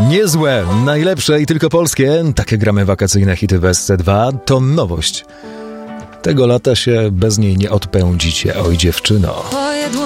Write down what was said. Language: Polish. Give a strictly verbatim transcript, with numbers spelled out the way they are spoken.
Niezłe, najlepsze i tylko polskie. Takie gramy wakacyjne hity w S C dwa. To nowość. Tego lata się bez niej nie odpędzicie, oj dziewczyno.